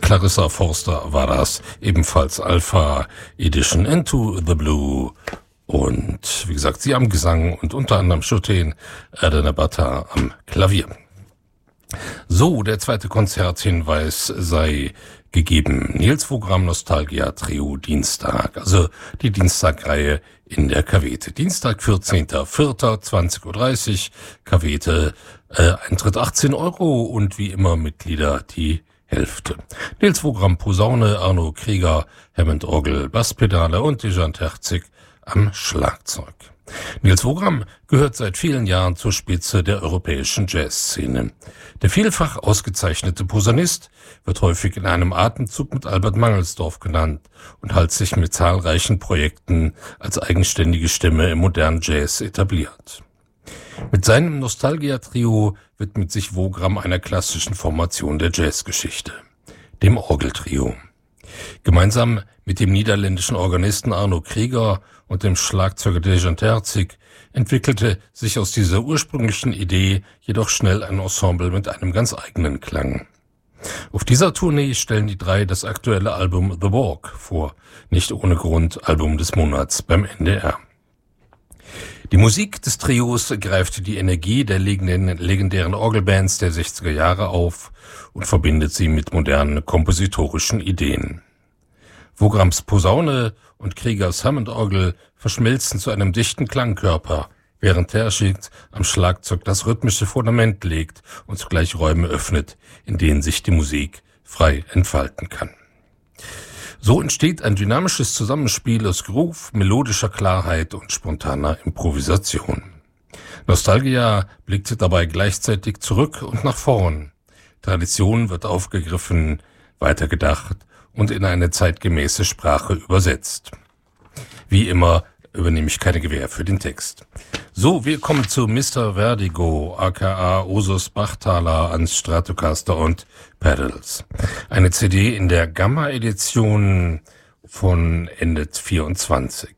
Clarissa Forster war das, ebenfalls Alpha Edition Into the Blue. Und wie gesagt, sie am Gesang und unter anderem Shutein Erdenabata am Klavier. So, der zweite Konzerthinweis sei gegeben. Nils Vogram Nostalgia Trio Dienstag, also die Dienstagreihe in der Kavete. Dienstag, 14.04., 20.30 Uhr, Kavete, Eintritt 18 € und wie immer Mitglieder die Hälfte. Nils Vogram Posaune, Arno Krieger, Hammond-Orgel, Basspedale und Dejan Terzig am Schlagzeug. Nils Vogram gehört seit vielen Jahren zur Spitze der europäischen Jazzszene. Der vielfach ausgezeichnete Posaunist wird häufig in einem Atemzug mit Albert Mangelsdorff genannt und hat sich mit zahlreichen Projekten als eigenständige Stimme im modernen Jazz etabliert. Mit seinem Nostalgia-Trio widmet sich Vogram einer klassischen Formation der Jazzgeschichte, dem Orgeltrio. Gemeinsam mit dem niederländischen Organisten Arno Krieger und dem Schlagzeuger Dejan Terzig entwickelte sich aus dieser ursprünglichen Idee jedoch schnell ein Ensemble mit einem ganz eigenen Klang. Auf dieser Tournee stellen die drei das aktuelle Album The Walk vor, nicht ohne Grund Album des Monats beim NDR. Die Musik des Trios greift die Energie der legendären Orgelbands der 60er Jahre auf und verbindet sie mit modernen kompositorischen Ideen. Vograms Posaune und Kriegers Hammond-Orgel verschmelzen zu einem dichten Klangkörper, während Terzig am Schlagzeug das rhythmische Fundament legt und zugleich Räume öffnet, in denen sich die Musik frei entfalten kann. So entsteht ein dynamisches Zusammenspiel aus Groove, melodischer Klarheit und spontaner Improvisation. Nostalgia blickt dabei gleichzeitig zurück und nach vorn. Tradition wird aufgegriffen, weitergedacht und in eine zeitgemäße Sprache übersetzt. Wie immer übernehme ich keine Gewähr für den Text. So, wir kommen zu Mr. Vertigo, aka Osus Bachtaler ans Stratocaster und Pedals. Eine CD in der Gamma-Edition von Ende 24.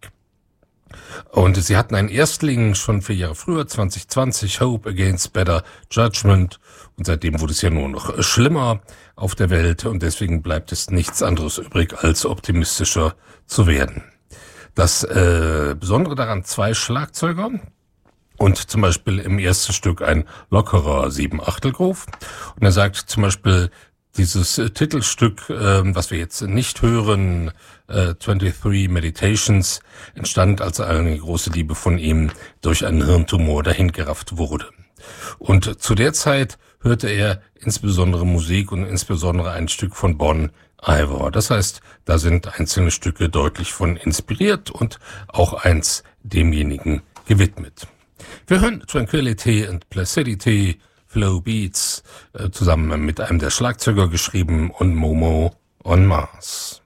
Und sie hatten einen Erstling schon 4 Jahre früher, 2020, Hope Against Better Judgment. Und seitdem wurde es ja nur noch schlimmer auf der Welt und deswegen bleibt es nichts anderes übrig, als optimistischer zu werden. Das Besondere daran, 2 Schlagzeuger und zum Beispiel im ersten Stück ein lockerer 7/8-Groove. Und er sagt zum Beispiel, dieses Titelstück, was wir jetzt nicht hören, 23 Meditations, entstand, als eine große Liebe von ihm durch einen Hirntumor dahingerafft wurde. Und zu der Zeit hörte er insbesondere Musik und insbesondere ein Stück von Bon Iver. Das heißt, da sind einzelne Stücke deutlich von inspiriert und auch eins demjenigen gewidmet. Wir hören Tranquility and Placidity, Flow Beats, zusammen mit einem der Schlagzeuger geschrieben und Momo on Mars.